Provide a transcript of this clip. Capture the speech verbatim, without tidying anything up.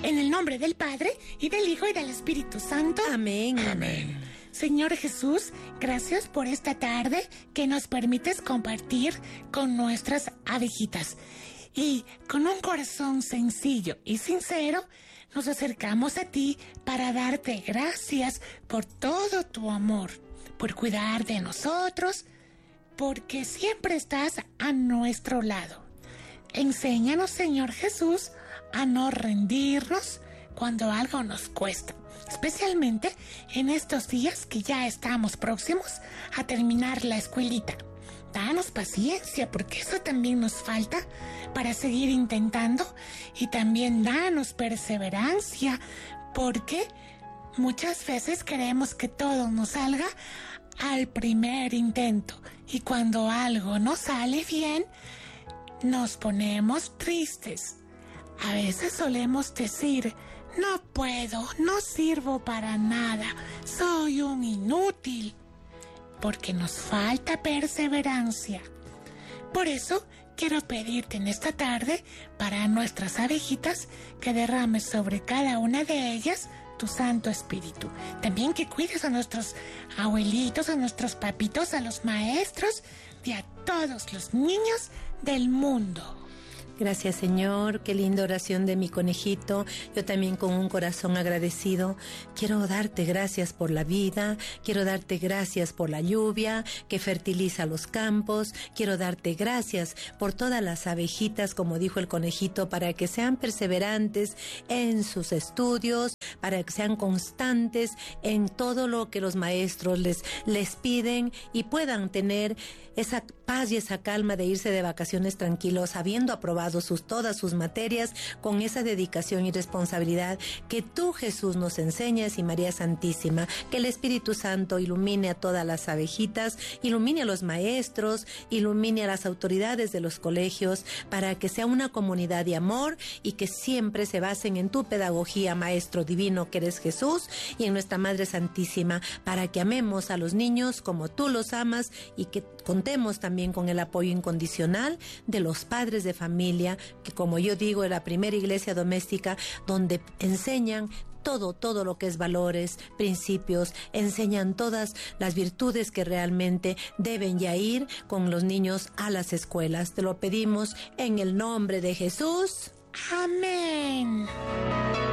En el nombre del Padre, y del Hijo, y del Espíritu Santo. Amén. Amén. Señor Jesús, gracias por esta tarde que nos permites compartir con nuestras abejitas. Y con un corazón sencillo y sincero, nos acercamos a ti para darte gracias por todo tu amor, por cuidar de nosotros, porque siempre estás a nuestro lado. Enséñanos, Señor Jesús, a no rendirnos cuando algo nos cuesta, especialmente en estos días que ya estamos próximos a terminar la escuelita. Danos paciencia, porque eso también nos falta para seguir intentando, y también danos perseverancia, porque muchas veces queremos que todo nos salga al primer intento, y cuando algo no sale bien, nos ponemos tristes. A veces solemos decir: no puedo, no sirvo para nada, soy un inútil, porque nos falta perseverancia. Por eso quiero pedirte en esta tarde para nuestras abejitas que derrames sobre cada una de ellas tu Santo Espíritu. También que cuides a nuestros abuelitos, a nuestros papitos, a los maestros y a todos los niños del mundo. Gracias, Señor. Qué linda oración de mi conejito. Yo también, con un corazón agradecido, quiero darte gracias por la vida, quiero darte gracias por la lluvia que fertiliza los campos, quiero darte gracias por todas las abejitas, como dijo el conejito, para que sean perseverantes en sus estudios, para que sean constantes en todo lo que los maestros les, les piden, y puedan tener esa paz y esa calma de irse de vacaciones tranquilos, habiendo aprobado Sus, todas sus materias con esa dedicación y responsabilidad que tú, Jesús, nos enseñas, y María Santísima, que el Espíritu Santo ilumine a todas las abejitas, ilumine a los maestros, ilumine a las autoridades de los colegios, para que sea una comunidad de amor y que siempre se basen en tu pedagogía, Maestro Divino, que eres Jesús, y en nuestra Madre Santísima, para que amemos a los niños como tú los amas, y que contemos también con el apoyo incondicional de los padres de familia, que, como yo digo, es la primera iglesia doméstica donde enseñan todo, todo lo que es valores, principios, enseñan todas las virtudes que realmente deben ya ir con los niños a las escuelas. Te lo pedimos en el nombre de Jesús. Amén.